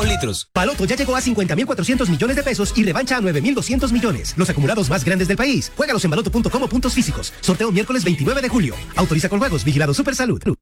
litros. Paloto ya llegó a 50.400 millones de pesos y revancha a 9.200 millones. Los acumulados más grandes del país. Juégalos en baloto.com o puntos físicos. Sorteo miércoles 29 de julio. Autoriza con juegos. Vigilado Supersalud.